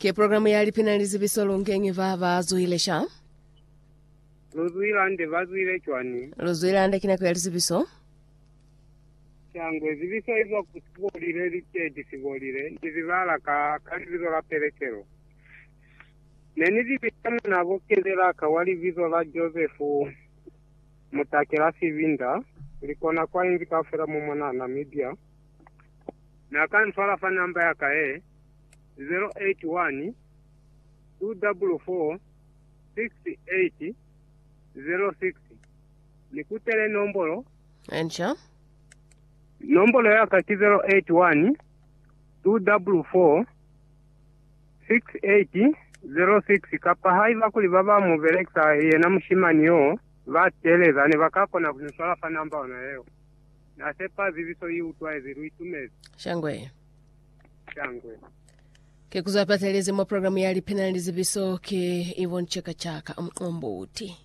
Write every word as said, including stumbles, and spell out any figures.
Ke programu ya lipinalizi bisolo ngengi vava zuile sha? Luzuila ande vazuile chwani. Luzuila ande kina kwa lizibiso? Changwe zibiso hizo kusibolile lichedi sibolile. Nizivala ka kalivizo la pelekero. Nenizi bitamu na vokezela kawali vizo la Josefu mutakela sivinda. Likona kwa inzi kafera mumana na media. Na kani swala fa namba ya kae zero eight one two four four six eight zero six. Nikutele nombolo. Ensha? Nombolo ya kati zero eight one two four four six eight zero six. Kapa haiva kuli baba muveleksa yena mshimaniyo vateleza ne vakako na kuniswala fa namba wanaeo. Na sepa ziviso yu utwae ziru itumezi. Shangwe. Shangwe. Ke kuzapatelezi mwa programu ya lipinalizi biso ke Yvonne Chaka Chaka mkombo uti.